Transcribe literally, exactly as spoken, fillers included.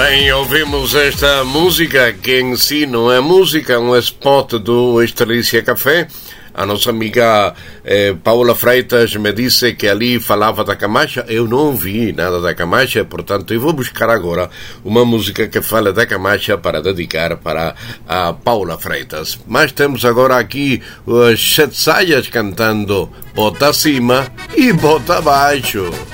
Bem, ouvimos esta música que em si não é música, é um spot do Estrelícia Café. A nossa amiga eh, Paula Freitas me disse que ali falava da Camacha. Eu não ouvi nada da Camacha, portanto eu vou buscar agora uma música que fala da Camacha para dedicar para a Paula Freitas. Mas temos agora aqui os Sete Saias cantando Bota Acima e Bota Abaixo.